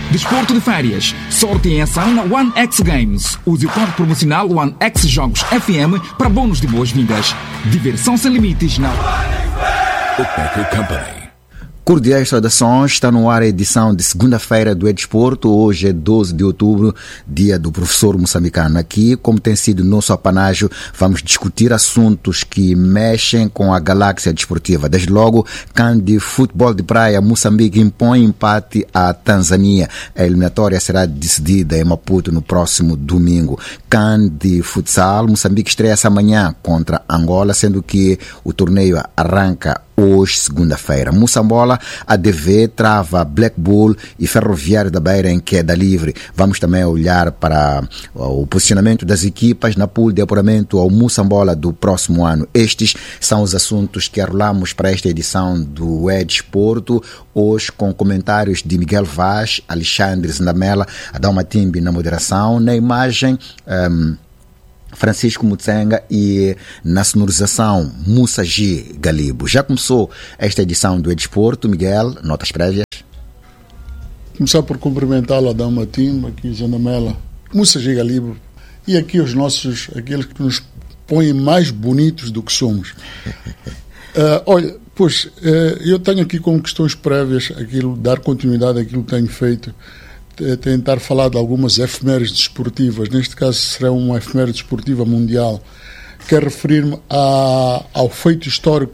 Desporto de férias. Sorte em ação na One X Games. Use o código promocional One X Jogos FM para bônus de boas-vindas. Diversão sem limites na Bookmaker Company. Cordiais saudações, está no ar a edição de segunda-feira do Desporto. Hoje é 12 de outubro, dia do professor moçambicano. Aqui, como tem sido nosso apanágio, vamos discutir assuntos que mexem com a galáxia desportiva. Desde logo, CAN de futebol de praia, Moçambique impõe empate à Tanzânia. A eliminatória será decidida em Maputo no próximo domingo. CAN de futsal, Moçambique estreia-se amanhã contra Angola, sendo que o torneio arranca hoje, segunda-feira. Moçambola, ADV, trava Black Bull e Ferroviário da Beira em queda livre. Vamos também olhar para o posicionamento das equipas na pool de apuramento ao Moçambola do próximo ano. Estes são os assuntos que arrolamos para esta edição do Desporto, hoje com comentários de Miguel Vaz, Alexandre Zandamela, Adalma Timbi na moderação, na imagem Francisco Mutsenga e na sonorização Musa G. Galibo. Já começou esta edição do Desporto. Miguel, notas prévias? Começar por cumprimentá-lo, Adalma Timbi, aqui Zandamela, Musa G. Galibo e aqui os nossos, aqueles que nos põem mais bonitos do que somos. Olha, pois, eu tenho aqui como questões prévias dar continuidade àquilo que tenho feito, tentar falar de algumas efemérides desportivas. Neste caso será uma efeméride desportiva mundial. Quero referir-me ao feito histórico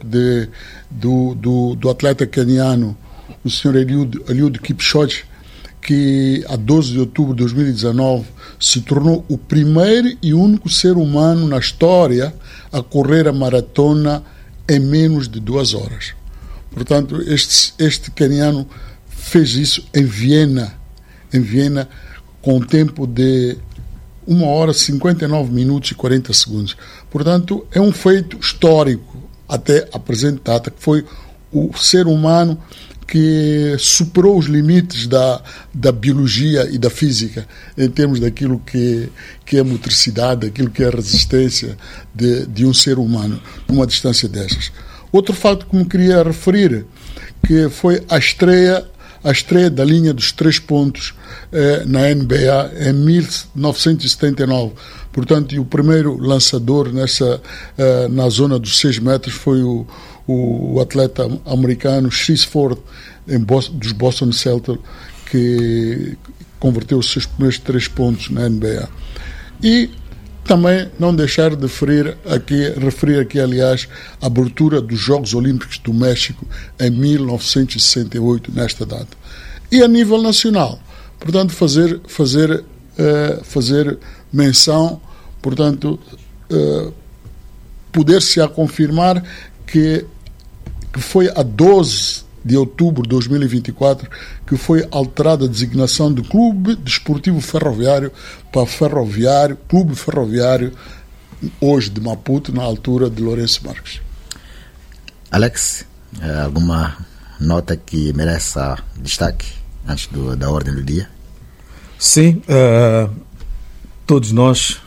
do atleta caniano, o Sr. Eliud Kipchoge, que a 12 de outubro de 2019 se tornou o primeiro e único ser humano na história a correr a maratona em menos de 2 horas. Portanto, este caniano fez isso em Viena, com um tempo de 1 hora, 59 minutos e 40 segundos. Portanto, é um feito histórico até a presente data, que foi o ser humano que superou os limites da biologia e da física em termos daquilo que é a motricidade, daquilo que é a resistência de um ser humano numa distância dessas. Outro facto que me queria referir, que foi a estreia da linha dos 3 pontos na NBA em 1979. Portanto, e o primeiro lançador na zona dos 6 metros foi o atleta americano Chris Ford, dos Boston Celtics, que converteu os seus primeiros 3 pontos na NBA. E também não deixar de referir aqui, aliás, a abertura dos Jogos Olímpicos do México em 1968, nesta data. E a nível nacional, portanto, fazer menção, portanto, poder-se a confirmar que foi a 12 de outubro de 2024 que foi alterada a designação do Clube Desportivo Ferroviário para Clube Ferroviário, hoje de Maputo, na altura de Lourenço Marques. Alex, alguma nota que mereça destaque antes da ordem do dia? Sim, todos nós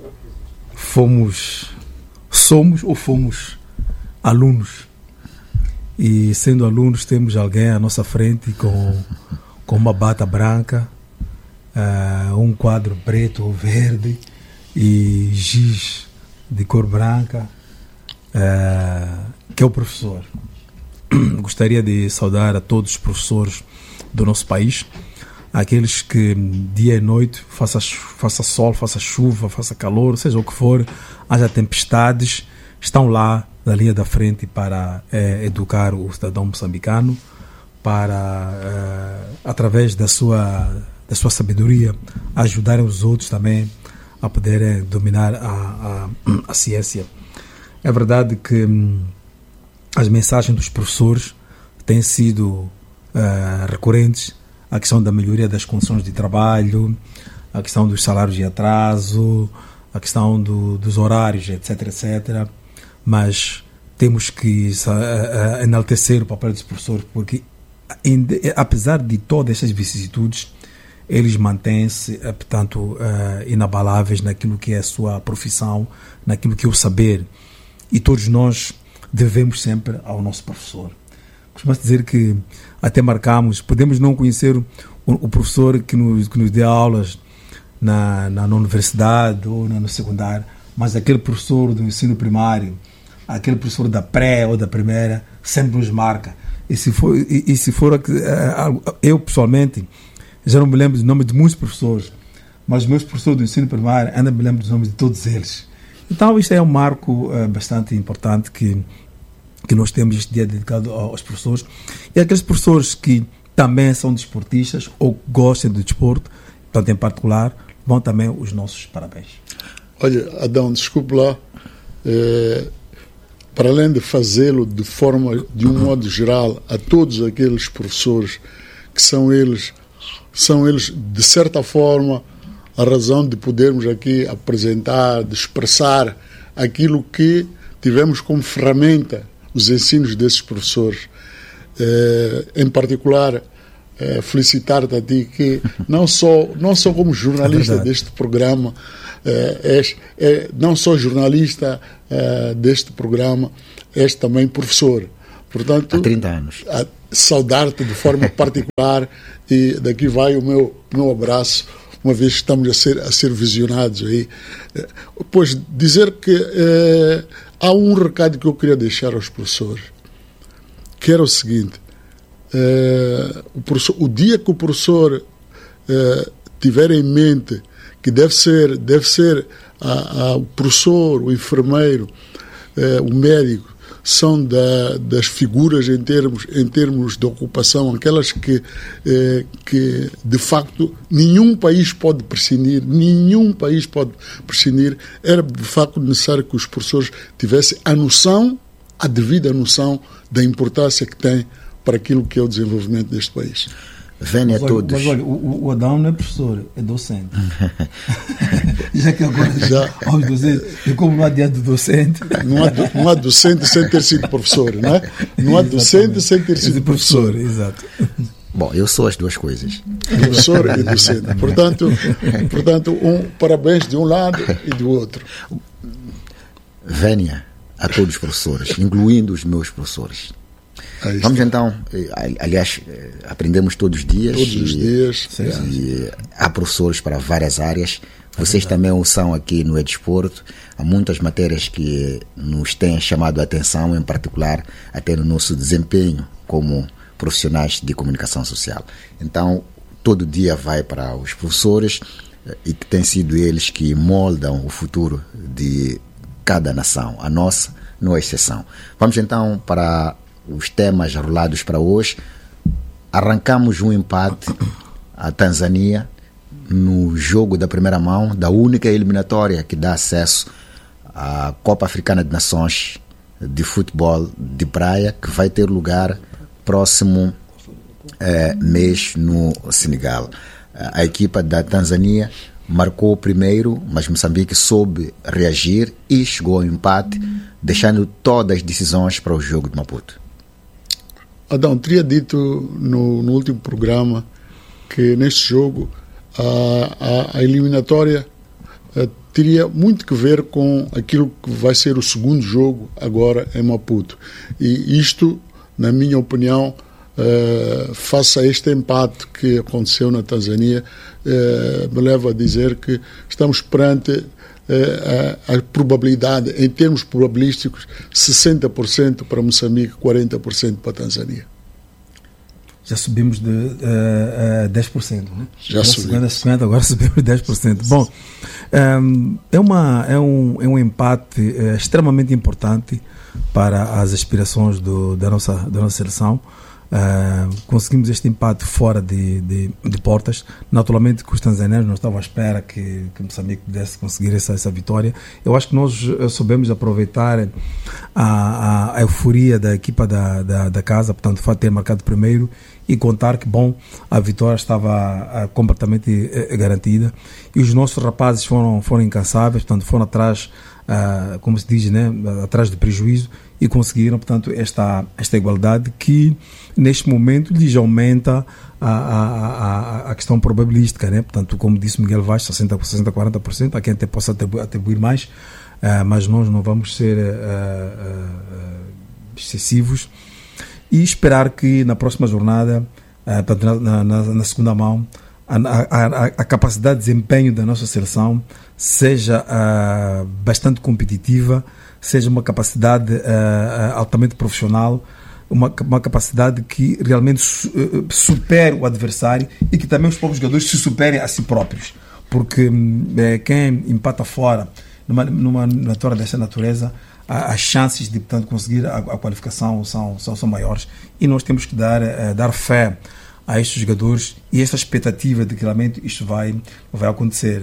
fomos alunos. E sendo alunos temos alguém à nossa frente com uma bata branca, um quadro preto ou verde e giz de cor branca, que é o professor. Gostaria de saudar a todos os professores do nosso país, aqueles que dia e noite, faça sol, faça chuva, faça calor, seja o que for, haja tempestades, estão lá na linha da frente para educar o cidadão moçambicano, para, através da sua sabedoria, ajudarem os outros também a poderem dominar a ciência. É verdade que as mensagens dos professores têm sido recorrentes, a questão da melhoria das condições de trabalho, a questão dos salários de atraso, a questão dos horários, etc, etc. Mas temos que enaltecer o papel dos professores, porque apesar de todas essas vicissitudes, eles mantêm-se, portanto, inabaláveis naquilo que é a sua profissão, naquilo que é o saber. E todos nós devemos sempre ao nosso professor. Costuma-se dizer que até marcamos, podemos não conhecer o professor que nos dê aulas na universidade ou no secundário, mas aquele professor do ensino primário, aquele professor da pré ou da primeira, sempre nos marca. E se for eu pessoalmente já não me lembro do nome de muitos professores, mas os meus professores do ensino primário ainda me lembro dos nomes de todos eles. Então isto é um marco bastante importante que nós temos este dia dedicado aos professores, e aqueles professores que também são desportistas ou gostam do desporto, portanto em particular, vão também os nossos parabéns. Olha, Adão, desculpe lá, para além de fazê-lo de um modo geral, a todos aqueles professores que são eles, de certa forma, a razão de podermos aqui apresentar, de expressar aquilo que tivemos como ferramenta, os ensinos desses professores. Em particular, felicitar-te a ti que não só como jornalista deste programa, não só jornalista deste programa, és também professor. Portanto, há 30 anos. Saudar-te de forma particular, e daqui vai o meu abraço, uma vez que estamos a ser visionados aí. Pois dizer que há um recado que eu queria deixar aos professores, que era o seguinte: o dia que o professor tiver em mente que deve ser o professor, o enfermeiro, o médico, são das figuras em termos de ocupação, aquelas que de facto nenhum país pode prescindir, era de facto necessário que os professores tivessem a devida noção da importância que tem para aquilo que é o desenvolvimento deste país. Venha a todos. Mas olha, o Adão não é professor, é docente. Já que agora aos docentes, e como não há dia do docente. Não há docente sem ter sido professor, não é? Não há docente sem ter sido professor. Exato. Bom, eu sou as duas coisas. Professor e docente. Portanto, parabéns de um lado e do outro. Venha a todos os professores, incluindo os meus professores. Vamos então, aliás, aprendemos todos os dias. Todos os dias. E há professores para várias áreas. Vocês também o são aqui no Edesporto. Há muitas matérias que nos têm chamado a atenção, em particular até no nosso desempenho como profissionais de comunicação social. Então, todo dia vai para os professores, e que têm sido eles que moldam o futuro de cada nação. A nossa não é exceção. Vamos então para os temas rolados para hoje. Arrancamos um empate à Tanzânia no jogo da primeira mão da única eliminatória que dá acesso à Copa Africana de Nações de futebol de praia, que vai ter lugar próximo mês no Senegal. A equipa da Tanzânia marcou o primeiro, mas Moçambique soube reagir e chegou ao empate, deixando todas as decisões para o jogo de Maputo. Adão, teria dito no último programa que neste jogo a eliminatória teria muito que ver com aquilo que vai ser o segundo jogo agora em Maputo. E isto, na minha opinião, face a este empate que aconteceu na Tanzânia, me leva a dizer que estamos perante a probabilidade, em termos probabilísticos, 60% para Moçambique, 40% para a Tanzânia. Já subimos de 10%, né? Já subimos. 50%, agora subimos de 10%. Bom, é um empate extremamente importante para as aspirações da nossa seleção. Conseguimos este empate fora de portas. Naturalmente que os tanzanianos não estavam à espera que Moçambique pudesse conseguir essa vitória. Eu acho que nós soubemos aproveitar a euforia da equipa da casa, portanto, o fato de ter marcado primeiro e contar que, bom, a vitória estava completamente garantida, e os nossos rapazes foram incansáveis, portanto, foram atrás, como se diz, né, atrás do prejuízo, e conseguiram, portanto, esta igualdade que neste momento lhes aumenta a questão probabilística, né? Portanto, como disse Miguel Vaz, 60%, 40%, há quem até possa atribuir mais, mas nós não vamos ser excessivos, e esperar que na próxima jornada portanto, na segunda mão, a capacidade de desempenho da nossa seleção seja bastante competitiva, seja uma capacidade altamente profissional, uma capacidade que realmente supere o adversário e que também os próprios jogadores se superem a si próprios, porque quem empata fora numa vitória dessa natureza, as chances de, portanto, conseguir a qualificação são maiores, e nós temos que dar fé a estes jogadores e esta expectativa de que realmente isto vai acontecer.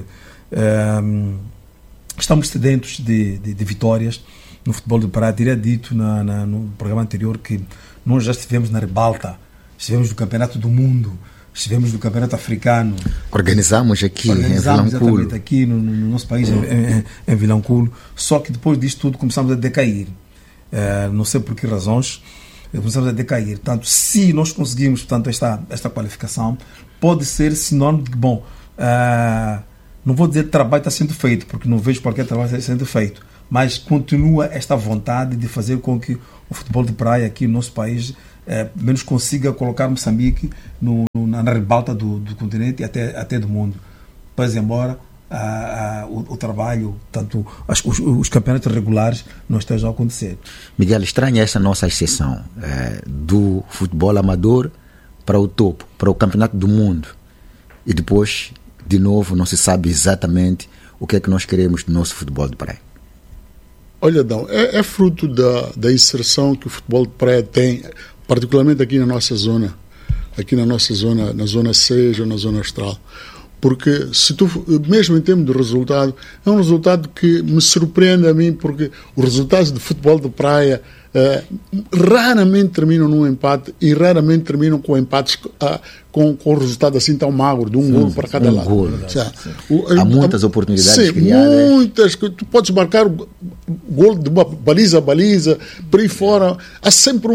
Estamos sedentos de vitórias no futebol do Pará. Teria dito no programa anterior que nós já estivemos na ribalta, estivemos no Campeonato do Mundo, estivemos no Campeonato Africano. Organizamos em Vilanculo. Exatamente aqui no nosso país, em Vilanculo. Só que depois disto tudo começamos a decair. Não sei por que razões, começamos a decair. Portanto, se nós conseguirmos, portanto, esta qualificação, pode ser sinónimo de que, bom, não vou dizer que o trabalho está sendo feito, porque não vejo qualquer trabalho sendo feito, mas continua esta vontade de fazer com que o futebol de praia aqui no nosso país menos consiga colocar Moçambique na ribalta do continente e até do mundo. Pois embora o trabalho, tanto os campeonatos regulares, não estejam a acontecer. Miguel, estranha essa nossa exceção do futebol amador para o topo, para o campeonato do mundo, e depois, de novo, não se sabe exatamente o que é que nós queremos do nosso futebol de praia. Olha, Adão, é fruto da inserção que o futebol de praia tem, particularmente aqui na nossa zona, na zona 6 ou na zona austral. Porque, mesmo em termos de resultado, é um resultado que me surpreende a mim, porque os resultados de futebol de praia raramente terminam num empate e raramente terminam com empates com resultado assim tão magro, de um golo para cada lado. Há muitas oportunidades criadas. Muitas, que tu podes marcar o golo de baliza a baliza, por aí fora. Há sempre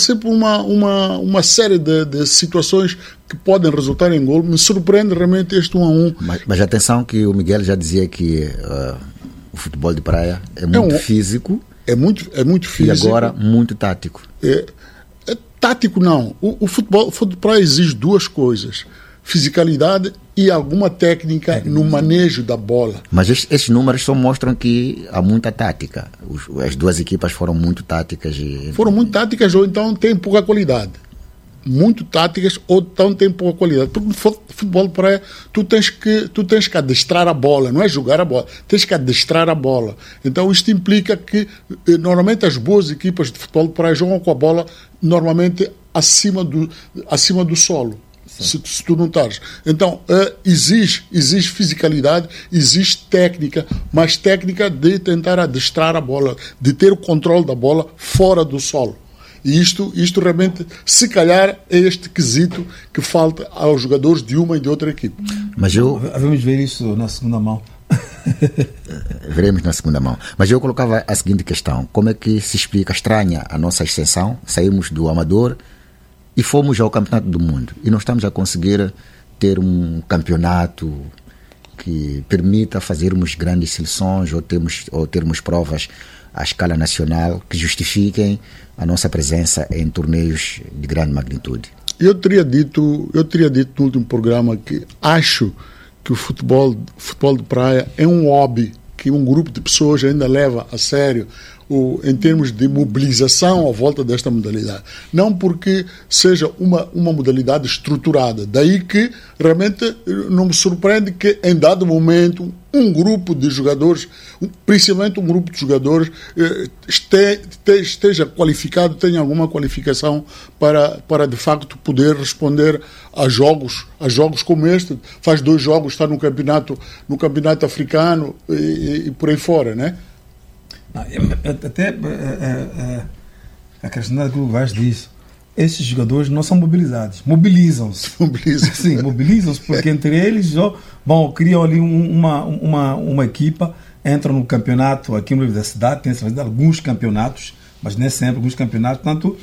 uma série de situações que podem resultar em golo. Me surpreende realmente este 1-1. Mas atenção que o Miguel já dizia que o futebol de praia é muito físico. É muito físico. E agora muito tático. Tático não. O futebol de praia exige duas coisas: fisicalidade e alguma técnica no manejo da bola. Mas esses números só mostram que há muita tática. As duas equipas foram muito táticas. Foram muito táticas ou então têm pouca qualidade. Muito táticas ou então têm pouca qualidade. Porque no futebol de praia tu tens que adestrar a bola, não é jogar a bola, tens que adestrar a bola. Então isto implica que normalmente as boas equipas de futebol de praia jogam com a bola normalmente acima do solo. Se tu não estás. Então exige fisicalidade, exige técnica, mas técnica de tentar adestrar a bola, de ter o controle da bola fora do solo. E isto realmente, se calhar, é este quesito que falta aos jogadores de uma e de outra equipe. Mas vamos ver isso na segunda mão. Veremos na segunda mão. Mas eu colocava a seguinte questão: como é que se explica estranha a nossa ascensão? Saímos do amador e fomos ao campeonato do mundo e não estamos a conseguir ter um campeonato que permita fazermos grandes seleções ou termos provas à escala nacional que justifiquem a nossa presença em torneios de grande magnitude. Eu teria dito no último programa que acho que o futebol de praia é um hobby que um grupo de pessoas ainda leva a sério em termos de mobilização à volta desta modalidade. Não porque seja uma modalidade estruturada. Daí que realmente não me surpreende que em dado momento um grupo de jogadores, principalmente um grupo de jogadores, esteja qualificado, tenha alguma qualificação para de facto poder responder a jogos como este. Faz 2 jogos, está no campeonato africano e por aí fora, né? Até acrescentando aquilo que o Vaz disse, esses jogadores não são mobilizados, mobilizam-se. Sim, mobilizam-se, porque entre eles criam ali uma equipa, entram no campeonato aqui no Universidade, tem alguns campeonatos, mas nem sempre alguns campeonatos, tanto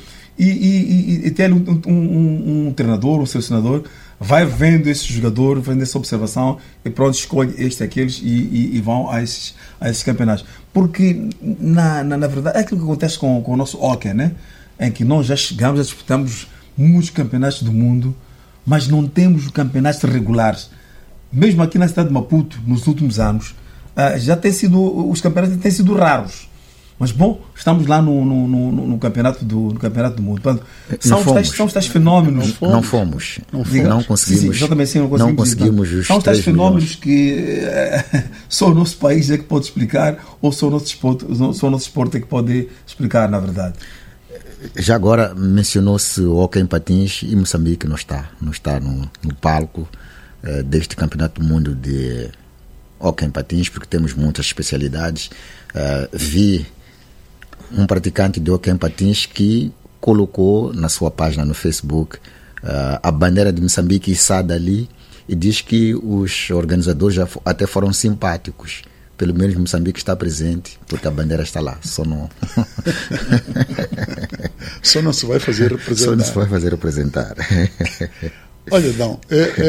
e tem um treinador, um selecionador, vai vendo esse jogador, vendo essa observação e pronto, escolhe aqueles e vão a esses campeonatos. Porque, na verdade, é aquilo que acontece com o nosso hóquei, né? Em que nós já chegamos, já disputamos muitos campeonatos do mundo, mas não temos campeonatos regulares. Mesmo aqui na cidade de Maputo, nos últimos anos, os campeonatos têm sido raros. Mas, bom, estamos lá no campeonato do mundo. Portanto, são os tais fenómenos. Não fomos. Não conseguimos. Sim, exatamente, sim, não conseguimos os são os tais 3 fenómenos milhões. que só o nosso país é que pode explicar, ou só o nosso esporte é que pode explicar, na verdade. Já agora mencionou-se o hóquei em patins e Moçambique não está no palco deste campeonato do mundo de hóquei em patins, porque temos muitas especialidades. Vi um praticante de hóquei em patins que colocou na sua página no Facebook a bandeira de Moçambique içada ali e diz que os organizadores já até foram simpáticos. Pelo menos Moçambique está presente, porque a bandeira está lá. Só não se vai fazer representar. Olha, Dão,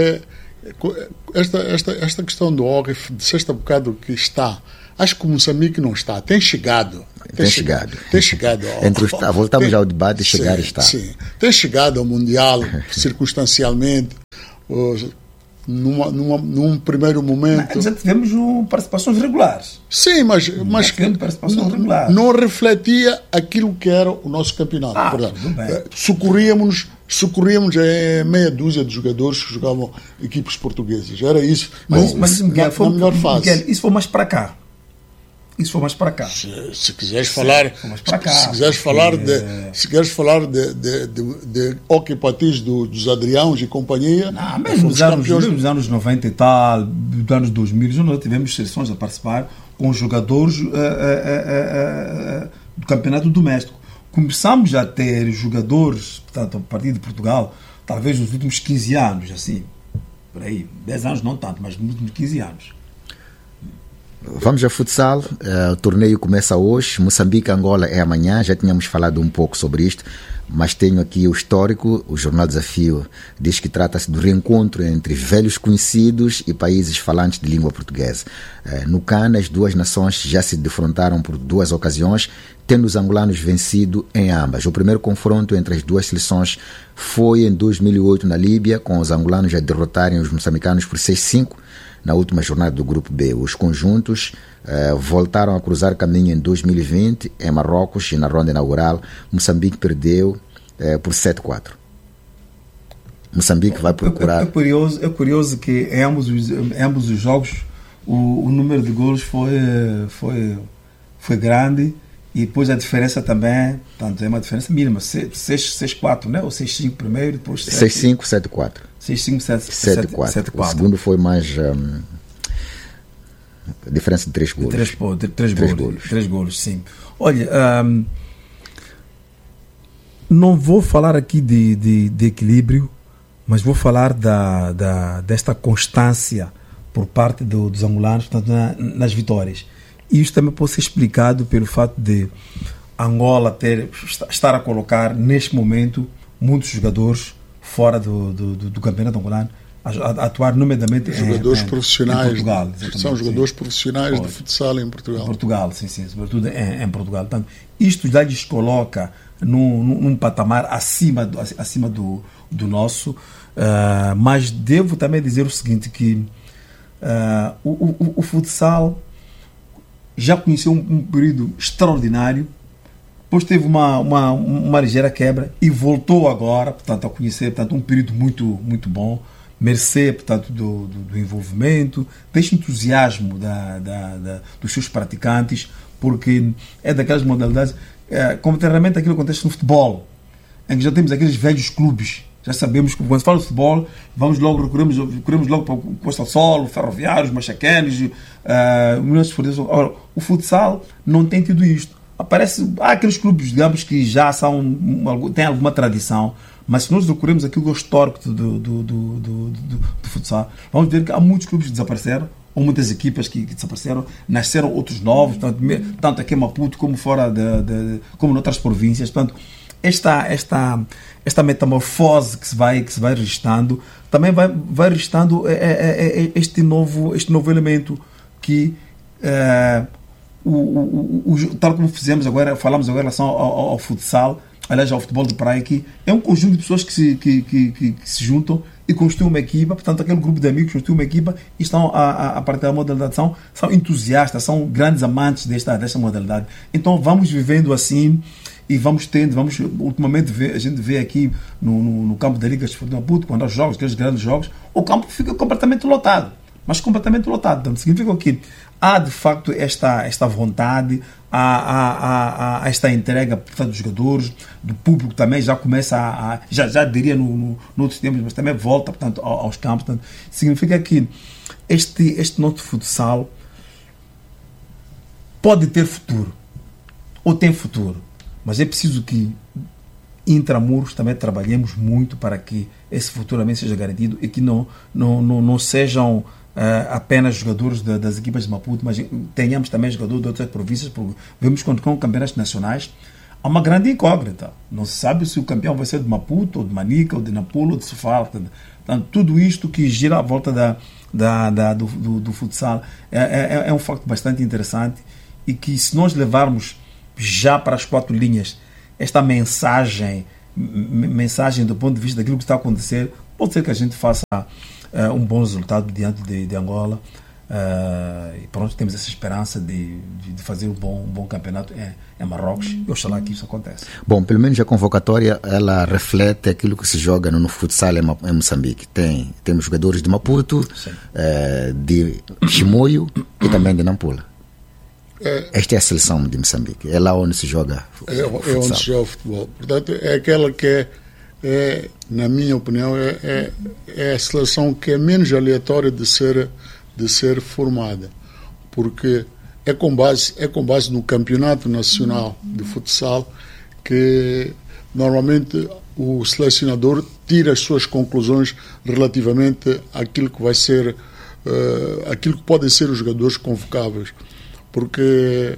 esta questão do hóquei, disseste há bocado que está. Acho que o Moçambique não está. Tem chegado. Voltamos ao debate, chegar está. Sim. Tem chegado ao Mundial circunstancialmente, num primeiro momento. Mas já tivemos participações regulares. Sim, mas não refletia aquilo que era o nosso campeonato. Socorríamos meia dúzia de jogadores que jogavam equipes portuguesas. Era isso. Mas Miguel, na melhor fase. Miguel, isso foi mais para cá. Se quiseres falar, se quiseres falar de hóquei patins dos Adriãos e companhia, mesmo nos anos 90 e tal, dos anos 2000, nós tivemos seleções a participar com jogadores do campeonato doméstico. Começamos a ter jogadores, portanto, a partir de Portugal, talvez nos últimos 15 anos, assim, por aí, 10 anos não tanto, mas nos últimos 15 anos. Vamos a futsal, o torneio começa hoje, Moçambique-Angola é amanhã, já tínhamos falado um pouco sobre isto, mas tenho aqui o histórico. O Jornal Desafio diz que trata-se do reencontro entre velhos conhecidos e países falantes de língua portuguesa. No CAN, as duas nações já se defrontaram por 2 ocasiões, tendo os angolanos vencido em ambas. O primeiro confronto entre as duas seleções foi em 2008 na Líbia, com os angolanos a derrotarem os moçambicanos por 6-5, na última jornada do Grupo B. Os conjuntos voltaram a cruzar caminho em 2020, em Marrocos, e na ronda inaugural, Moçambique perdeu por 7-4. Moçambique vai procurar... É curioso que em ambos os jogos o número de golos foi grande, e depois a diferença também, tanto é uma diferença mínima, 6-4, né? Ou 6-5 primeiro, depois 6-5, 7-4. 6-5, 7-4. O segundo foi mais diferença de 3 golos. 3 golos, sim. Olha, não vou falar aqui de equilíbrio, mas vou falar desta constância por parte dos angolanos, portanto, nas vitórias. E isto também pode ser explicado pelo fato de Angola estar a colocar, neste momento, muitos jogadores fora do campeonato angolano, a atuar nomeadamente jogadores profissionais, em Portugal. São jogadores profissionais de futsal em Portugal. Em Portugal, sim, sobretudo em Portugal. Portanto, isto já lhes coloca num patamar acima do nosso, mas devo também dizer o seguinte, que o futsal já conheceu um período extraordinário, depois teve uma ligeira quebra e voltou agora, portanto, a conhecer, portanto, um período muito, muito bom, mercê, portanto, do envolvimento, deste entusiasmo dos seus praticantes, porque é daquelas modalidades, contrariamente àquilo que acontece no futebol, em que já temos aqueles velhos clubes. Já sabemos que quando se fala de futebol, recorremos logo para o Costa do Sol, Ferroviários, Machaquenes, Ora, o futsal não tem tido isto. Há aqueles clubes, digamos, que já têm alguma tradição, mas se nós recorremos aquilo que é o histórico do futsal, vamos ver que há muitos clubes que desapareceram, ou muitas equipas que desapareceram, nasceram outros novos, tanto aqui em Maputo como fora como noutras províncias. Portanto, esta metamorfose que se vai registrando também vai registrando este novo elemento que tal como falamos agora em relação ao futsal, aliás, ao futebol de praia, que é um conjunto de pessoas que se juntam e construem uma equipa. Portanto, aquele grupo de amigos construiu uma equipa e estão a partir da modalidade, são entusiastas, são grandes amantes desta modalidade. Então vamos vivendo assim e vamos ultimamente a gente vê aqui no campo da Liga de Futebol de Maputo, quando há jogos, aqueles grandes jogos, o campo fica completamente lotado, mas completamente lotado. Então significa que há de facto esta vontade, há esta entrega, portanto, dos jogadores, do público também já começa já diria no outros tempos, mas também volta, portanto, aos campos. Portanto, significa que este nosso futsal pode ter futuro, ou tem futuro, mas é preciso que intramuros também trabalhemos muito para que esse futuro também seja garantido e que não sejam apenas jogadores das equipas de Maputo, mas tenhamos também jogadores de outras províncias, porque vemos quando com campeonatos nacionais há uma grande incógnita. Não se sabe se o campeão vai ser de Maputo, ou de Manica, ou de Nampula, ou de Sofala. Portanto, tudo isto que gira à volta do futsal é um facto bastante interessante e que, se nós levarmos já para as 4 linhas esta mensagem do ponto de vista daquilo que está a acontecer, pode ser que a gente faça um bom resultado diante de Angola, e pronto, temos essa esperança de fazer um bom campeonato em Marrocos, e oxalá que isso aconteça. Bom, pelo menos a convocatória ela reflete aquilo que se joga no futsal em Moçambique. Temos jogadores de Maputo, de Chimoio e também de Nampula. Esta é a seleção de Moçambique, é lá onde se joga futsal. É onde se joga futebol. Portanto, é aquela que na minha opinião, é a seleção que é menos aleatória de ser formada, porque é com base no campeonato nacional de futsal que normalmente o selecionador tira as suas conclusões relativamente àquilo que vai ser, aquilo que podem ser os jogadores convocáveis, porque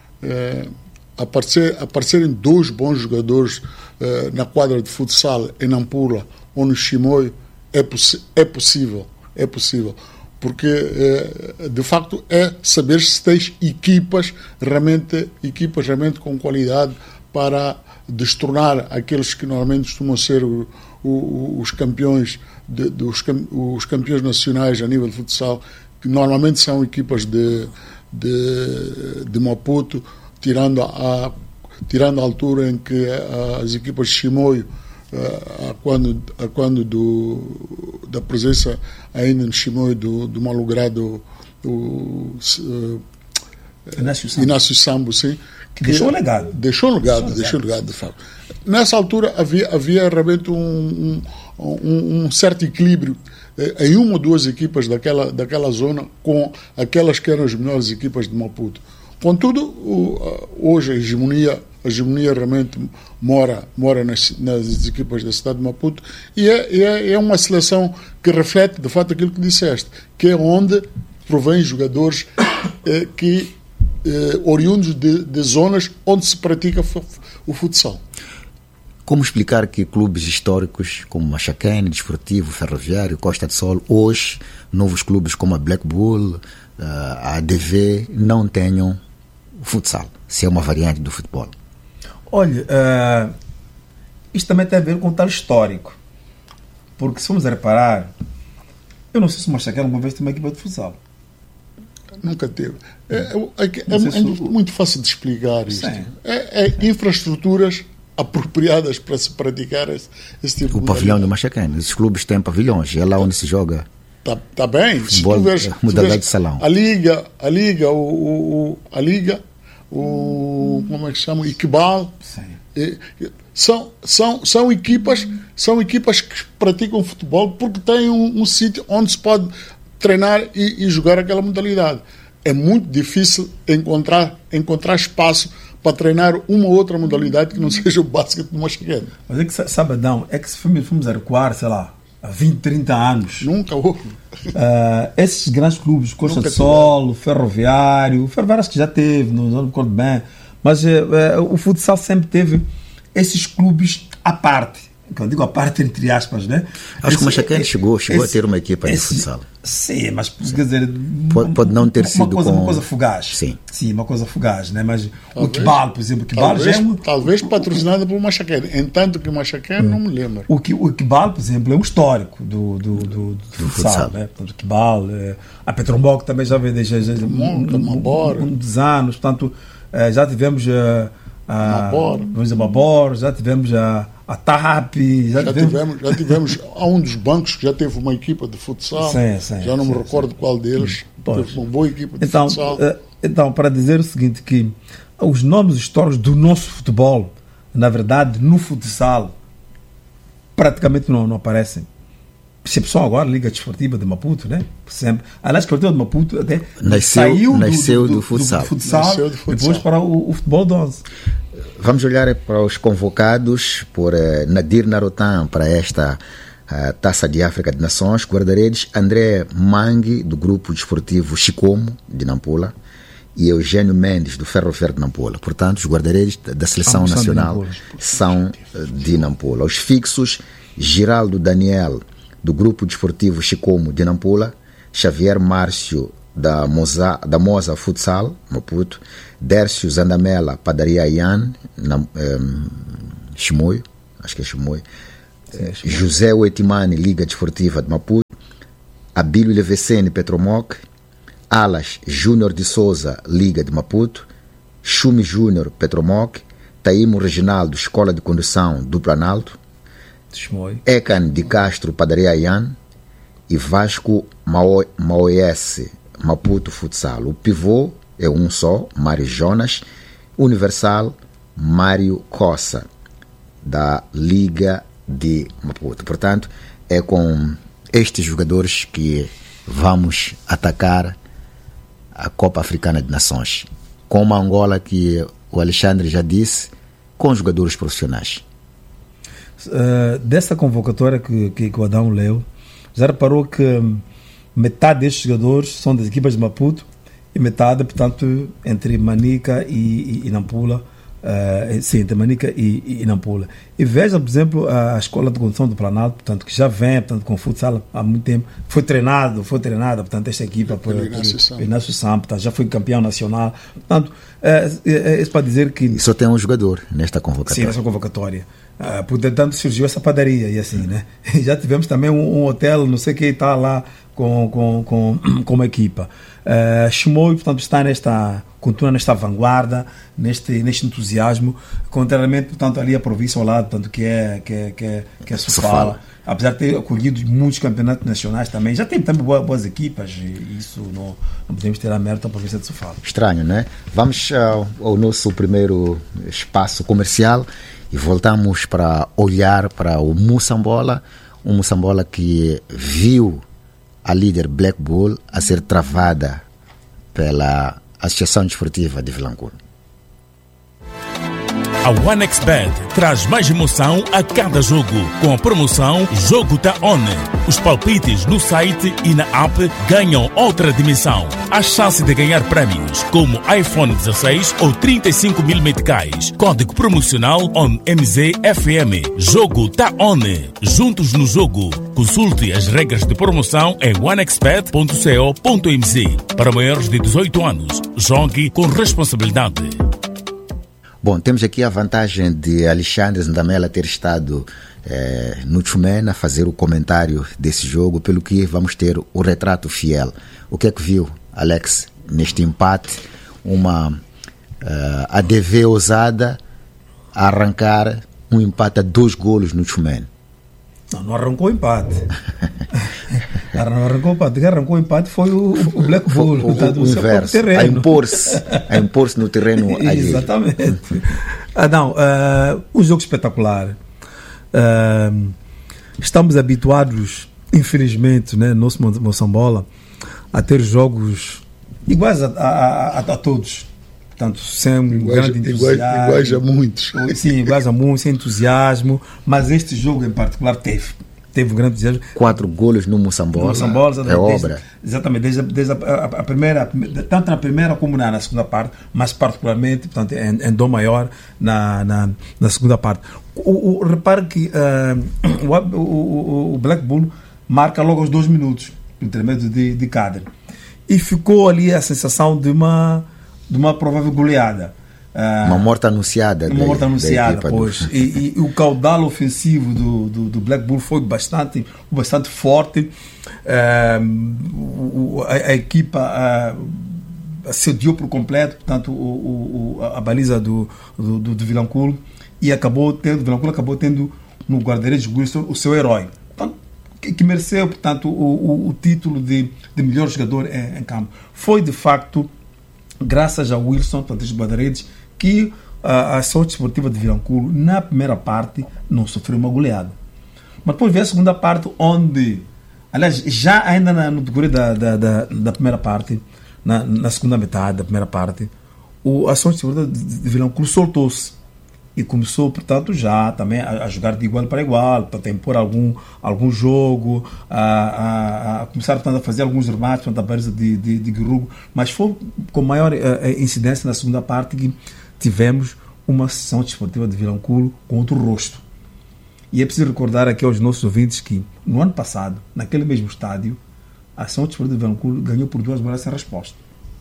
aparecerem 2 bons jogadores na quadra de futsal em Nampula ou no Chimoio é possível, porque de facto é saber se tens equipas realmente com qualidade para destronar aqueles que normalmente costumam ser os campeões os campeões nacionais a nível de futsal, que normalmente são equipas de Maputo, tirando a altura em que as equipas de Chimoio, quando da presença ainda no Chimoio do malogrado Inácio Sambo, sim, que deixou um legado. Deixou um legado, de facto. Nessa altura havia realmente um certo equilíbrio em uma ou 2 equipas daquela zona com aquelas que eram as melhores equipas de Maputo. Contudo, hoje a hegemonia realmente mora nas equipas da cidade de Maputo, e é uma seleção que reflete de fato aquilo que disseste, que é onde provém jogadores oriundos de zonas onde se pratica o futsal. Como explicar que clubes históricos como Machacane, Desportivo, Ferroviário, Costa do Sol, hoje novos clubes como a Black Bull, a ADV, não tenham futsal, se é uma variante do futebol? Olha, isto também tem a ver com o tal histórico, porque se vamos a reparar, eu não sei se o Machacane alguma vez teve uma equipa de futsal. Nunca teve. É muito fácil de explicar isto. É infraestruturas apropriadas para se praticar esse tipo de O pavilhão do Machacane, esses clubes têm pavilhões, é lá onde se joga. Tá bem. Futebol, se tu vês, modalidade de salão. A Liga, como é que se chama? Iqbal. São equipas que praticam futebol porque têm um sítio onde se pode treinar e jogar aquela modalidade. É muito difícil encontrar espaço para treinar uma ou outra modalidade que não seja o basquete do Machacane. Mas é que, sabadão, se fomos a recuar, sei lá, há 20, 30 anos. Nunca houve. Esses grandes clubes, Costa do Sol, Ferroviário acho que já teve, não me recordo bem, mas o futsal sempre teve esses clubes à parte. quando digo a parte entre aspas, né? Acho que o Machaquén chegou a ter uma equipa de futsal. Sim, mas quer dizer, pode não ter sido uma coisa fugaz. Sim, uma coisa fugaz, né? Mas talvez, o Kibal, por exemplo, talvez patrocinado por Machaquén, entanto que o Machaquén não me lembro. O Kibal, por exemplo, é um histórico do futsal, né? Portanto, o Kibal, a Petromboc também já vem desde muitos anos, portanto, já tivemos a Mabor, já tivemos a TAP, já tivemos a um dos bancos que já teve uma equipa de futsal, já não me recordo qual deles, teve uma boa equipa de futsal. Então, para dizer o seguinte, que os nomes históricos do nosso futebol, na verdade, no futsal, praticamente não aparecem. Exceção agora, a Liga Desportiva de Maputo, né? Sempre. Aliás, a Desportiva de Maputo até nasceu do futsal. Depois para o futebol de 11. Vamos olhar para os convocados por Nadir Narotan para esta Taça de África de Nações. Guarda-redes André Mangue, do Grupo Desportivo Chicomo, de Nampula, e Eugênio Mendes, do Ferro Verde de Nampula. Portanto, os guarda-redes da Seleção Nacional são de Nampula. Os fixos, Giraldo Daniel, do Grupo Desportivo Chicomo, de Nampula, Xavier Márcio, da Moza Futsal, Maputo, Dércio Zandamela, Padaria Ian, Chimoio, acho que é Chimoio, José Oetimani, Liga Desportiva de Maputo, Abílio Levecene, Petromoc, Alas Júnior de Souza, Liga de Maputo, Chumi Júnior, Petromoc, Taímo Reginaldo, Escola de Condução do Planalto, Ecan de Castro, Padaria Ian, e Vasco Maoese, Maputo Futsal. O pivô é um só, Mário Jonas. Universal, Mário Cossa, da Liga de Maputo. Portanto, é com estes jogadores que vamos atacar a Copa Africana de Nações. Com uma Angola que o Alexandre já disse, com jogadores profissionais. Dessa convocatória que o Adão leu, já reparou que metade destes jogadores são das equipas de Maputo e metade, portanto, entre Manica e Nampula. Sim, entre Manica e Nampula. E veja, por exemplo, a Escola de Condução do Planalto, portanto, que já vem, portanto, com futsal há muito tempo. Foi treinada, portanto, esta equipa por Inácio Sam, portanto, já foi campeão nacional. Portanto, isso para dizer que... E só tem um jogador nesta convocatória. Sim, nessa convocatória. Portanto, surgiu essa padaria e assim, né? E já tivemos também um hotel, não sei quem está lá com uma equipa. Chimoio, portanto, continua nesta vanguarda, neste entusiasmo, contrariamente, portanto, ali a província ao lado, portanto, que é Sofala. Apesar de ter acolhido muitos campeonatos nacionais também, já tem também boas equipas, e isso não podemos ter a mérito da província de Sofala. Estranho, né? Vamos ao nosso primeiro espaço comercial e voltamos para olhar para o Moçambola, um Moçambola que viu a líder Black Bull a ser travada pela Associação Desportiva de Vilanculo. A OneXBet traz mais emoção a cada jogo, com a promoção Jogo Tá On. Os palpites no site e na app ganham outra dimensão. A chance de ganhar prémios como iPhone 16 ou 35 mil meticais. Código promocional ONMZFM. Jogo Tá On. Juntos no jogo. Consulte as regras de promoção em onexbet.co.mz. Para maiores de 18 anos, jogue com responsabilidade. Bom, temos aqui a vantagem de Alexandre Ndamela ter estado no Tchumena a fazer o comentário desse jogo, pelo que vamos ter o retrato fiel. O que é que viu, Alex, neste empate? Uma ADV ousada a arrancar um empate a 2 golos no Tchumena. Não arrancou o empate. Não arrancou o empate. Quem arrancou o empate foi o Black Bull. O inverso. A impor-se no terreno alheio. Exatamente. Um jogo espetacular. Estamos habituados, infelizmente, né, no nosso Moçambola, a ter jogos iguais a todos. Portanto, sem grande entusiasmo. Iguais a muitos. Sim, iguais a muitos, sem entusiasmo. Mas este jogo em particular teve teve um grande desejo. 4 golos no Moçambola. É obra. Exatamente, desde a primeira, tanto na primeira como na segunda parte, mas particularmente, portanto, em dom maior na segunda parte. Repare que o Black Bull marca logo aos 2 minutos, intermédio de Kader. E ficou ali a sensação de uma provável goleada. Uma morte anunciada. Pois. E o caudal ofensivo do Black Bull foi bastante forte. A equipa assediou por completo, portanto, a baliza do Vilanculo, e o Vilanculo acabou tendo no guarda-redes Wilson o seu herói, portanto, que mereceu, portanto, o título de melhor jogador em campo. Foi, de facto, graças a Wilson, portanto, os guarda-redes, que a Ação Desportiva de Vilanculo, na primeira parte, não sofreu uma goleada. Mas depois veio a segunda parte, onde, aliás, já ainda no decorrer da primeira parte, na segunda metade da primeira parte, a Ação Desportiva de Vilanculo soltou-se e começou, portanto, já também a jogar de igual para igual, para impor algum jogo, a começar, portanto, a fazer alguns remates, portanto, a baliza de Guerrugo, mas foi com maior incidência na segunda parte que tivemos uma Ação Desportiva de Vilanculo com outro rosto. E é preciso recordar aqui aos nossos ouvintes que, no ano passado, naquele mesmo estádio, a Ação Desportiva de Vilanculo ganhou por 2 bolas sem resposta.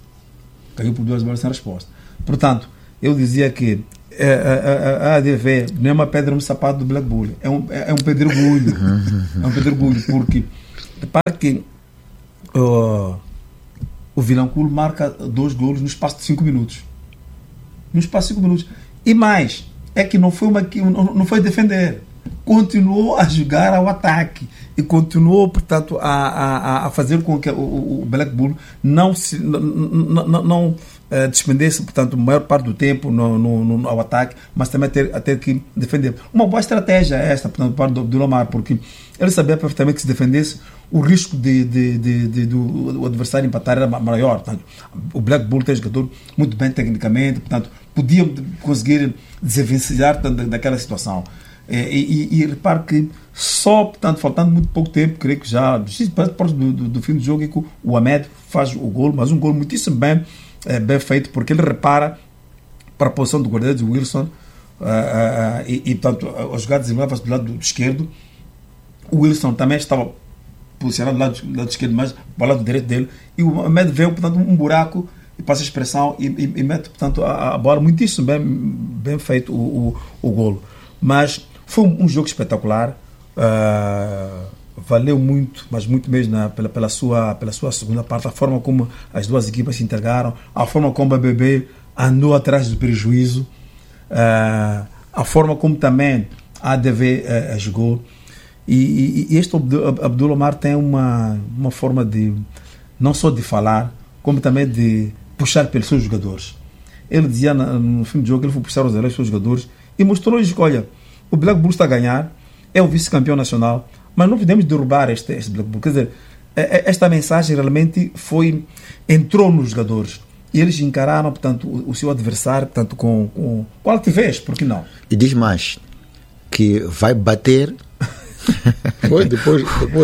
Portanto, eu dizia que a ADV não é uma pedra no sapato do Black Bull, é um pedregulho. Porque repare que o Vilanculo marca 2 golos no espaço de 5 minutos. E mais, é que não foi defender, continuou a jogar ao ataque e continuou, portanto, a fazer com que o Black Bull não despendesse, portanto, a maior parte do tempo ao ataque, mas também a ter que defender. Uma boa estratégia esta, portanto, para do Lomar, porque ele sabia perfeitamente que se defendesse, o risco do adversário empatar era maior. Portanto, o Black Bull tem jogador muito bem tecnicamente, portanto, podia conseguir desenvencilhar daquela situação. E repare que só, portanto, faltando muito pouco tempo, creio que já do fim do jogo, é que o Ahmed faz o gol, mas um gol muitíssimo bem feito, porque ele repara para a posição do guarda-redes Wilson, portanto, a jogada desenvolve-se do lado esquerdo. O Wilson também estava posicionado do lado esquerdo, mas para o lado direito dele, e o Ahmed vê, portanto, um buraco e passa a expressão e mete, portanto, a bola muitíssimo bem feito o golo. Mas foi um jogo espetacular, valeu muito, mas muito mesmo pela sua segunda parte, a forma como as duas equipas se integraram, a forma como a BB andou atrás do prejuízo, a forma como também a ADV jogou. E este Abdul Omar tem uma forma de não só de falar, como também de puxar pelos seus jogadores. Ele dizia no fim do jogo, ele foi puxar os seus jogadores e mostrou-lhes que, olha, o Black Bull está a ganhar, é o vice-campeão nacional, mas não podemos derrubar este Black Bull. Quer dizer, esta mensagem realmente entrou nos jogadores e eles encararam, portanto, o seu adversário, portanto, com altivez, por que não? E diz mais, que vai bater. Foi depois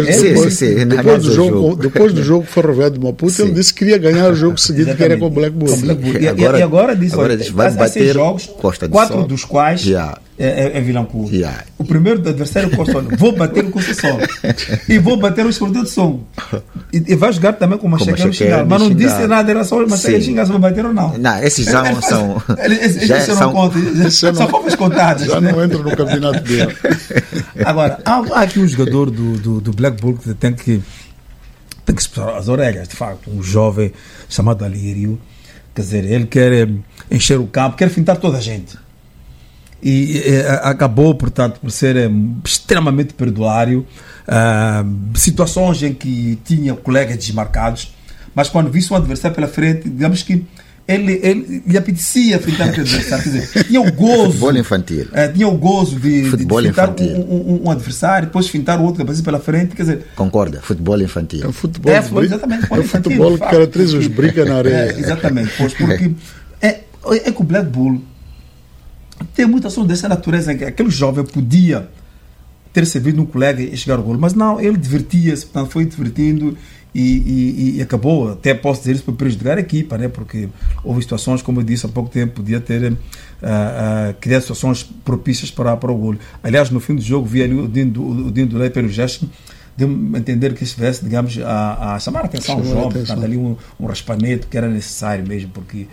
do jogo ferroviário de Maputo, ele disse que queria ganhar o jogo seguinte. Exatamente. Que era com o Black Bull. E agora disse vai bater jogos, Costa 4 dos quais é Vilanculo. O primeiro adversário é o Costa, vou bater o Costa Sol e vou bater o Escortão de Som e vai jogar também com uma chequeira no Xingal, mas não disse nada, era só uma chequeira de Xingal, se vai bater ou não. Não, esses já são são poucos contados, já não entram no campeonato dele. Agora, há aqui um jogador do Black Bull que tem que esperar as orelhas, de facto, um jovem chamado Alírio. Quer dizer, ele quer encher o campo, quer fintar toda a gente. E acabou, portanto, por ser extremamente perdulário. Situações em que tinha colegas desmarcados, mas quando visse um adversário pela frente, digamos que ele lhe apetecia fintar o adversário. Quer dizer, tinha o gozo. Futebol infantil. Tinha o gozo de fintar um adversário, depois fintar o outro que aparecia pela frente. Quer dizer, concorda? Futebol infantil. É futebol, exatamente. É o futebol que caracteriza os brigas na areia. Exatamente, pois, porque é que o Black Bull tem muita ação dessa natureza, em que aquele jovem podia ter servido um colega e chegar ao gol. Mas não, ele divertia-se, portanto, foi divertindo e acabou, até posso dizer isso, para prejudicar a equipa, né? Porque houve situações, como eu disse há pouco tempo, podia ter criado situações propícias para o gol. Aliás, no fim do jogo, vi ali o Dino do Lei pelo gesto, deu-me a entender que estivesse, digamos, a chamar a atenção ao jovem, portanto, ali um raspanete que era necessário mesmo, porque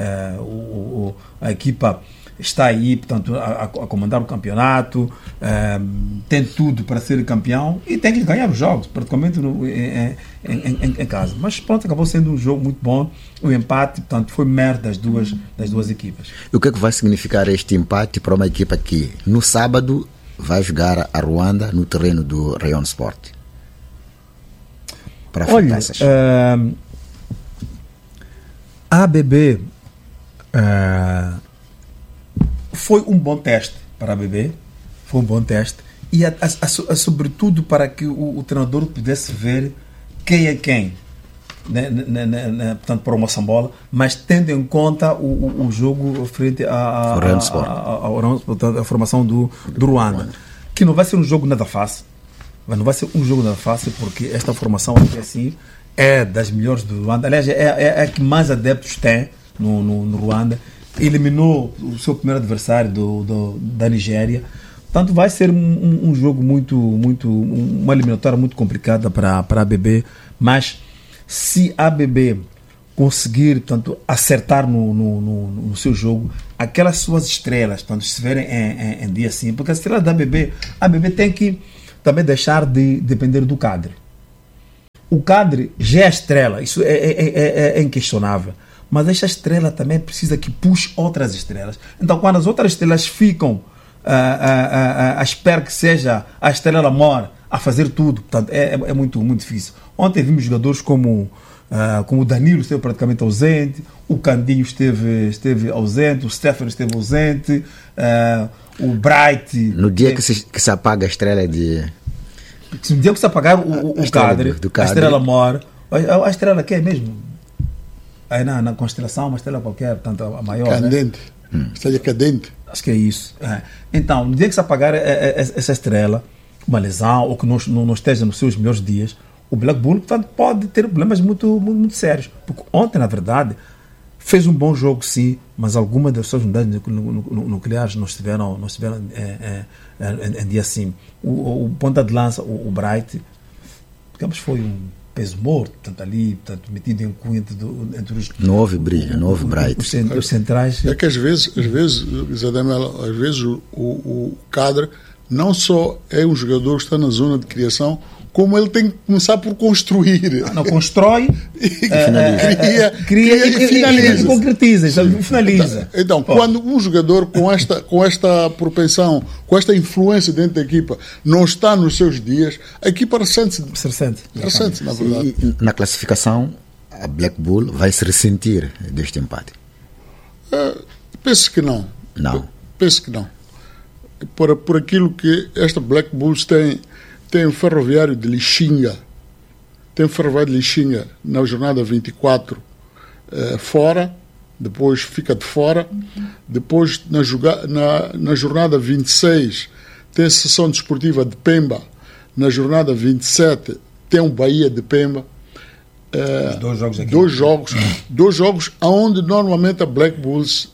a equipa está aí, portanto, a comandar o campeonato, tem tudo para ser campeão e tem que ganhar os jogos, praticamente em casa. Mas pronto, acabou sendo um jogo muito bom, o empate, portanto, foi mérito das duas equipas. E o que é que vai significar este empate para uma equipa que no sábado vai jogar a Ruanda no terreno do Rayon Sport? Para olha, a ABB foi um bom teste para a ABB, foi um bom teste e sobretudo para que o treinador pudesse ver quem é quem, portanto, para o Moçambola, mas tendo em conta o jogo frente à formação do Ruanda, que não vai ser um jogo nada fácil. Mas não vai ser um jogo nada fácil, porque esta formação aqui assim é das melhores do Ruanda. Aliás, é a que mais adeptos tem no Ruanda. Eliminou o seu primeiro adversário da Nigéria. Portanto, vai ser um jogo uma eliminatória muito complicada para a ABB. Mas se a ABB conseguir, portanto, acertar no seu jogo, aquelas suas estrelas, portanto, se verem em dia assim, porque a estrela da ABB, a ABB tem que também deixar de depender do cadre. O cadre já é a estrela, isso é inquestionável, mas esta estrela também precisa que puxe outras estrelas. Então, quando as outras estrelas ficam à espera que seja a estrela maior a fazer tudo, portanto, é muito, muito difícil. Ontem vimos jogadores como o Danilo esteve praticamente ausente, o Candinho esteve ausente, o Stefano esteve ausente, o Bright... No dia que se apaga a estrela de... No dia que se apagar o cadre, a estrela maior, a estrela que é mesmo? Aí na constelação, uma estrela qualquer, portanto, a maior, candente, né? Estrela cadente. Acho que é isso. Então, no dia que se apagar essa estrela, uma lesão, ou que não esteja nos seus melhores dias, o Black Bull, portanto, pode ter problemas muito, muito sérios. Porque ontem, na verdade, fez um bom jogo, sim, mas algumas das suas unidades nucleares não estiveram em dia assim. O ponta de lança, o Bright, digamos, foi um peso morto, portanto, ali, portanto, metido em cunha entre os... Não houve brilho, não houve Bright. Os centrais... É que às vezes o cadre não só é um jogador que está na zona de criação, como ele tem que começar por construir. Não constrói, cria e finaliza. E concretiza, finaliza. Então, quando um jogador com esta propensão, com esta influência dentro da equipa, não está nos seus dias, a equipa ressente-se, na verdade. E na classificação, a Black Bull vai se ressentir deste empate? Penso que não. Penso que não. Por aquilo que esta Black Bulls tem o Ferroviário de Lixinga. Tem o Ferroviário de Lixinga na jornada 24 fora, depois fica de fora. Depois, na jornada 26, tem a Sessão Desportiva de Pemba. Na jornada 27, tem o Bahia de Pemba. Dois jogos aqui. Dois jogos onde normalmente a Black Bulls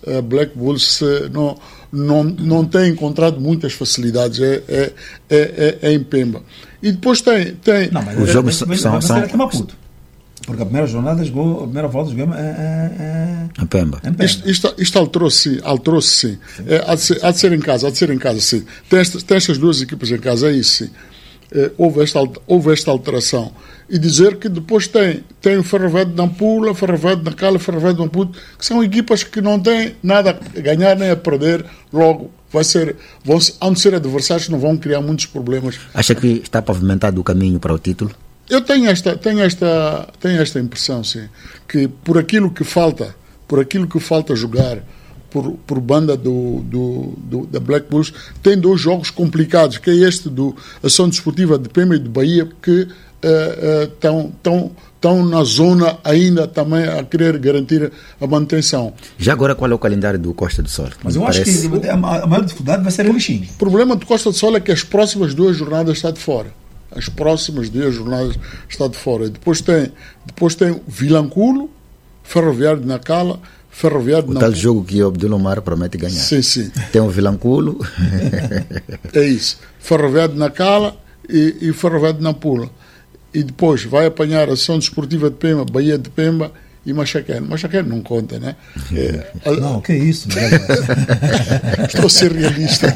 não tem encontrado muitas facilidades, é em Pemba. E depois tem... Não, mas os jogos são aqui em Maputo. Porque a primeira volta jogamos em Pemba. Isto alterou-se sim. Há de ser em casa, sim. Tem estas duas equipas em casa, é isso sim. Houve esta alteração. E dizer que depois tem o Ferroviário de Nampula, o Ferroviário de Nacala, o Ferroviário de Maputo, que são equipas que não têm nada a ganhar nem a perder, logo vão ser adversários que não vão criar muitos problemas. Acha que está pavimentado o caminho para o título? Eu tenho esta impressão, sim, que por aquilo que falta jogar por banda da Black Bulls, tem dois jogos complicados, que é este da Ação Desportiva de Pemba e de Bahia, que estão na zona ainda também a querer garantir a manutenção. Já agora, qual é o calendário do Costa do Sol? Mas eu acho que a maior dificuldade vai ser o Lixinga. O problema do Costa do Sol é que as próximas 2 jornadas está de fora. As próximas 2 jornadas está de fora. Depois tem Vilanculo, Ferroviário de Nacala, Ferroviário de Nampula. O tal jogo que o Abdulomar promete ganhar. Sim. Tem o Vilanculo. É isso. Ferroviário de Nacala e Ferroviário de Nampula. E depois vai apanhar a Ação Desportiva de Pemba, Bahia de Pemba e Machaquene. Machaquene não conta, né? Não, que isso? Estou a ser realista.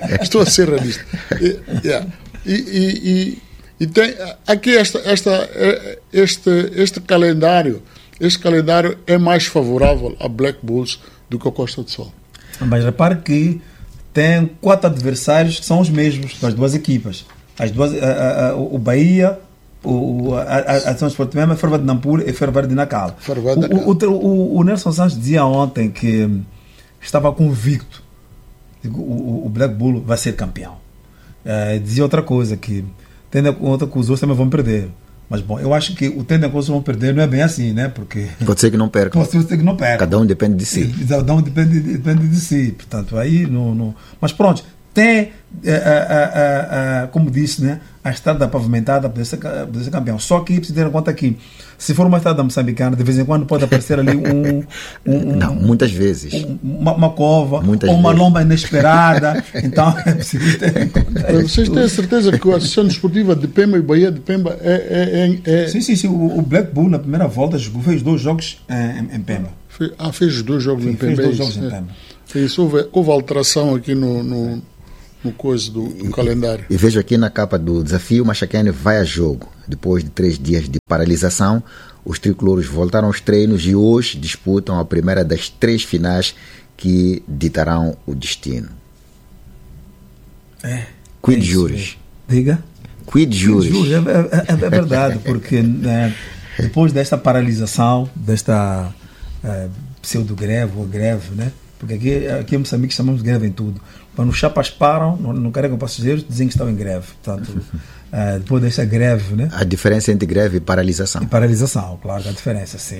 E tem aqui este calendário. Este calendário é mais favorável a Black Bulls do que a Costa do Sol. Mas repare que tem 4 adversários que são os mesmos das 2 equipas. As duas, o Bahia, a Ação Esportiva, a Ferroviário de Nampula e a Ferroviário de Nacala. O Nelson Santos dizia ontem que estava convicto que o Black Bull vai ser campeão. Dizia outra coisa, que tendo em conta que os outros também vão perder. Mas, bom, eu acho que o tendo em conta que vão perder não é bem assim, né? Porque pode ser que não perca. Cada um depende de si. Cada um depende de si. Portanto, aí não. Mas pronto, tem, como disse, né? A estrada pavimentada para ser campeão. Só que precisa ter em conta que, se for uma estrada moçambicana, de vez em quando pode aparecer ali não, muitas vezes. Uma cova, muitas ou uma vezes. lomba inesperada. Então, é preciso ter em conta. Vocês têm certeza que a Associação Desportiva de Pemba e Bahia de Pemba é... Sim. O Black Bull, na primeira volta, fez 2 jogos em Pemba. Fez 2 jogos em Pemba. Fez 2 jogos em Pemba. Isso, houve alteração aqui no coisa do calendário. E vejo aqui na capa do desafio, o Machaquene vai a jogo. Depois de 3 dias de paralisação, os tricolores voltaram aos treinos e hoje disputam a primeira das 3 finais que ditarão o destino. Quid juris? Diga. Quid juris? É verdade, porque depois desta paralisação, desta pseudo-greve ou greve, né? Porque aqui em Moçambique chamamos de greve em tudo. Quando os chapas param, não carregam passageiros, dizem que estão em greve. Portanto, depois dessa greve, né? A diferença entre greve e paralisação. E paralisação, claro que a diferença, sim.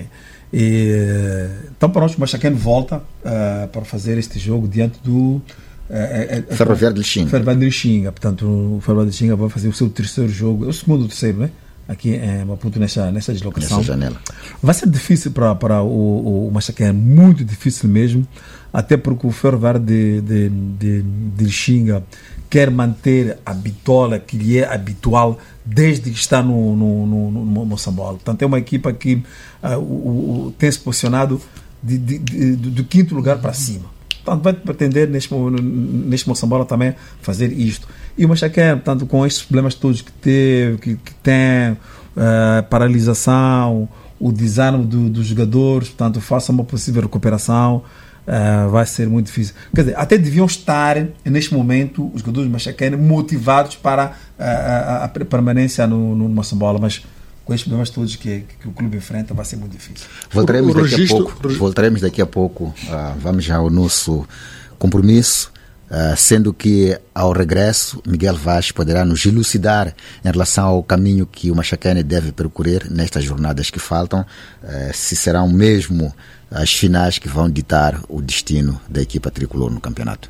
Então, pronto, o Machaquene volta para fazer este jogo diante do Ferroviário de Lixinga. Ferroviário de Lixinga. Portanto, o Ferroviário de Lixinga vai fazer o seu 3º jogo, o 2º ou 3º, né? Aqui em Maputo, nessa deslocação. Nessa janela. Vai ser difícil para o Machaquene, muito difícil mesmo, até porque o Ferroviário de Lixinga quer manter a bitola que lhe é habitual desde que está no Moçambola. Portanto, é uma equipa que tem se posicionado do 5º lugar para cima. Portanto, vai pretender neste Moçambola também fazer isto. E o Machaquene, portanto, com estes problemas todos que teve, que tem, paralisação, o desarme dos jogadores, portanto, faça uma possível recuperação, vai ser muito difícil. Quer dizer, até deviam estar, neste momento, os jogadores do Machaquene motivados para a permanência no Moçambola, mas com estes problemas todos que o clube enfrenta, vai ser muito difícil. Voltaremos daqui a pouco. Vamos já ao nosso compromisso, sendo que ao regresso Miguel Vaz poderá nos elucidar em relação ao caminho que o Machaquene deve percorrer nestas jornadas que faltam, se serão mesmo as finais que vão ditar o destino da equipa tricolor no campeonato.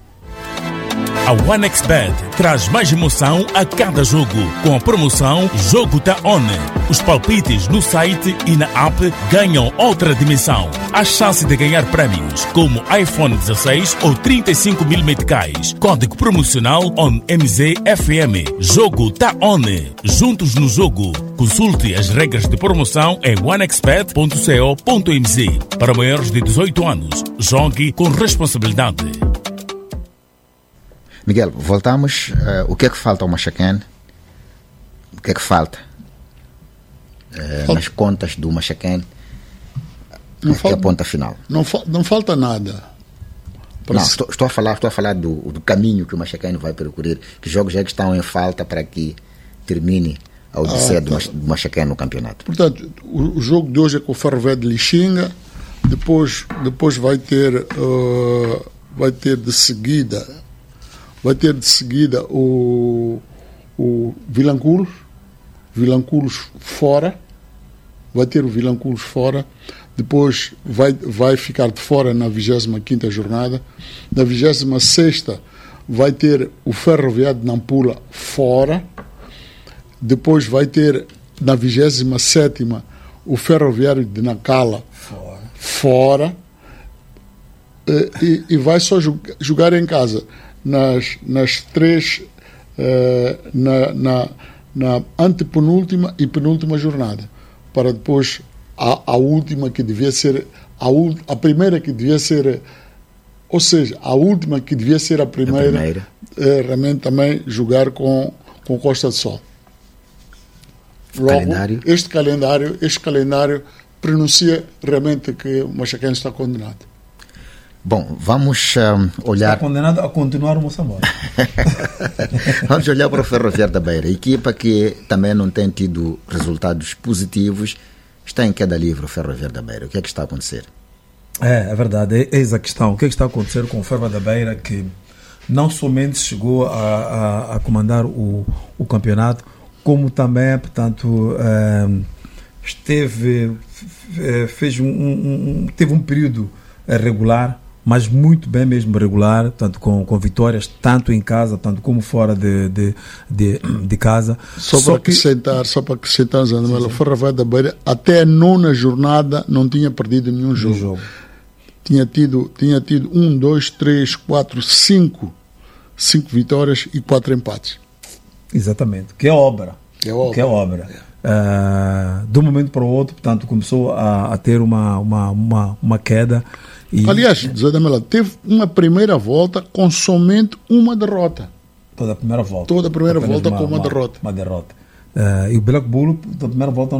A OneXBet traz mais emoção a cada jogo, com a promoção Jogo Tá On. Os palpites no site e na app ganham outra dimensão. A chance de ganhar prémios como iPhone 16 ou 35 mil meticais. Código promocional ONMZFM. Jogo Tá On. Juntos no jogo. Consulte as regras de promoção em onexbet.co.mz. Para maiores de 18 anos, jogue com responsabilidade. Miguel, voltamos. O que é que falta ao Machaquene? O que é que falta nas contas do Machaquene até a ponta final? Não falta nada. Não, estou a falar do caminho que o Machaquene vai percorrer, que jogos é que estão em falta para que termine a odisseia do Machaquene no campeonato. Portanto, o jogo de hoje é com o Ferroviário de Lixinga, depois vai ter de seguida o Vilanculo Vilanculos fora, depois vai ficar de fora na 25ª jornada, na 26ª vai ter o Ferroviário de Nampula fora, depois vai ter na 27ª o Ferroviário de Nacala fora, e vai só jogar em casa nas três, na antepenúltima e penúltima jornada, para depois a última que devia ser a primeira que devia ser, ou seja, a última que devia ser a primeira. Realmente também jogar com Costa do Sol. Logo, este calendário pronuncia realmente que o Machaquense está condenado. Bom, vamos olhar... Está condenado a continuar o Moçambique. Vamos olhar para o Ferroviário da Beira, equipa que também não tem tido resultados positivos, está em queda livre o Ferroviário da Beira. O que é que está a acontecer? É verdade, eis a questão. O que é que está a acontecer com o Ferroviário da Beira, que não somente chegou a comandar o campeonato, como também, portanto, teve um período regular, mas muito bem mesmo regular, tanto com vitórias, tanto em casa, tanto como fora de casa. Só para acrescentar, Zé Manuel, o Ferroviário da Beira, até a 9ª jornada, não tinha perdido nenhum jogo. Tinha tido 1, 2, 3, 4, 5 vitórias e 4 empates. Exatamente, que é obra. De um momento para o outro, portanto, começou a ter uma queda. Aliás, Zé Damela, teve uma primeira volta com somente uma derrota. Toda a primeira volta com uma derrota. E o Black Bull, da primeira volta,